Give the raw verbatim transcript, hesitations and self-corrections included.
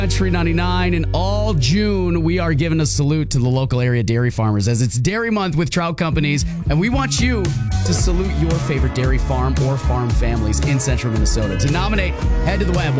Country ninety-nine, and all June we are giving a salute to the local area dairy farmers as it's Dairy Month with Trout Companies, and we want you to salute your favorite dairy farm or farm families in central Minnesota. To nominate, head to the web,